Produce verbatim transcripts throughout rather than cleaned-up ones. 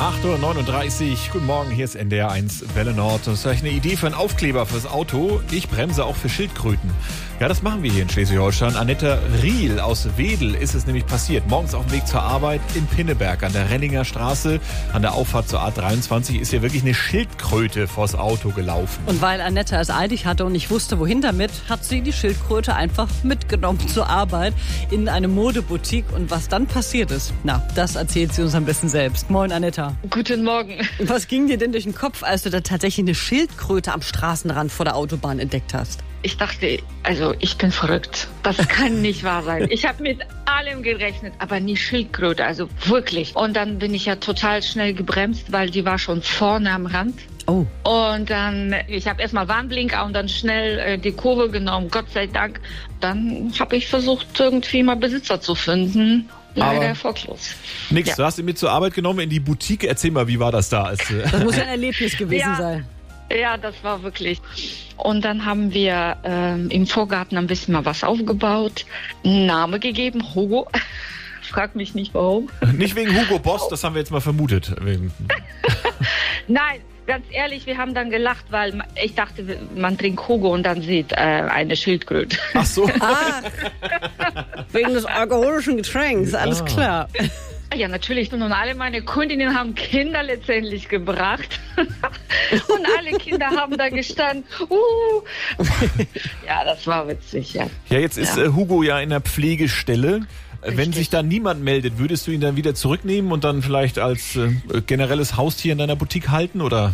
acht Uhr neununddreißig, guten Morgen, hier ist N D R eins Welle Nord. Das ist vielleicht eine Idee für einen Aufkleber fürs Auto. Ich bremse auch für Schildkröten. Ja, das machen wir hier in Schleswig-Holstein. Annette Riel aus Wedel ist es nämlich passiert. Morgens auf dem Weg zur Arbeit in Pinneberg an der Renninger Straße, an der Auffahrt zur A dreiundzwanzig, ist ihr wirklich eine Schildkröte vors Auto gelaufen. Und weil Annette es eilig hatte und nicht wusste, wohin damit, hat sie die Schildkröte einfach mitgenommen zur Arbeit in eine Modeboutique. Und was dann passiert ist, na, das erzählt sie uns am besten selbst. Moin, Annette. Guten Morgen. Was ging dir denn durch den Kopf, als du da tatsächlich eine Schildkröte am Straßenrand vor der Autobahn entdeckt hast? Ich dachte, also ich bin verrückt. Das kann nicht wahr sein. Ich habe mit allem gerechnet, aber nie Schildkröte, also wirklich. Und dann bin ich ja total schnell gebremst, weil die war schon vorne am Rand. Oh. Und dann, ich habe erstmal Warnblinker und dann schnell äh, die Kurve genommen, Gott sei Dank. Dann habe ich versucht, irgendwie mal Besitzer zu finden. Leider erfolglos. Nix, ja. Du hast ihn mit zur Arbeit genommen in die Boutique. Erzähl mal, wie war das da? Als, äh das muss ja ein Erlebnis gewesen ja. sein. Ja, das war wirklich. Und dann haben wir ähm, im Vorgarten ein bisschen mal was aufgebaut, einen Namen gegeben, Hugo. Frag mich nicht warum. Nicht wegen Hugo Boss, das haben wir jetzt mal vermutet. Nein, ganz ehrlich, wir haben dann gelacht, weil ich dachte, man trinkt Hugo und dann sieht äh, eine Schildkröte. Ach so. Ah, wegen des alkoholischen Getränks, alles ah. klar. Ja, natürlich. Und alle meine Kundinnen haben Kinder letztendlich gebracht. Und alle Kinder haben da gestanden. Uh. Ja, das war witzig, ja. Ja, jetzt ist ja. Äh, Hugo ja in der Pflegestelle. Richtig. Wenn sich da niemand meldet, würdest du ihn dann wieder zurücknehmen und dann vielleicht als äh, generelles Haustier in deiner Boutique halten, oder?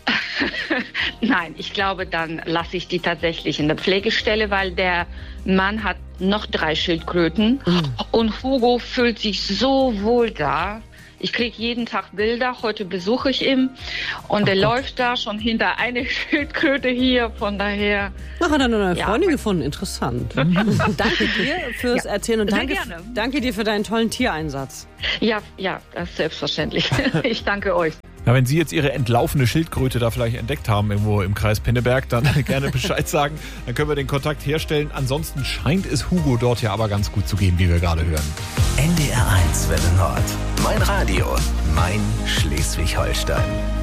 Nein, ich glaube, dann lasse ich die tatsächlich in der Pflegestelle, weil der Mann hat noch drei Schildkröten mhm. und Hugo fühlt sich so wohl da. Ich kriege jeden Tag Bilder, heute besuche ich ihn und er läuft da schon hinter eine Schildkröte hier, von daher... Ach, hat er eine neue ja. Freundin gefunden, interessant. Danke dir fürs ja. Erzählen und danke, danke dir für deinen tollen Tiereinsatz. Ja, ja, das ist selbstverständlich. Ich danke euch. Ja, wenn Sie jetzt Ihre entlaufene Schildkröte da vielleicht entdeckt haben, irgendwo im Kreis Pinneberg, dann gerne Bescheid sagen. Dann können wir den Kontakt herstellen. Ansonsten scheint es Hugo dort ja aber ganz gut zu gehen, wie wir gerade hören. N D R eins Welle Nord. Mein Radio. Mein Schleswig-Holstein.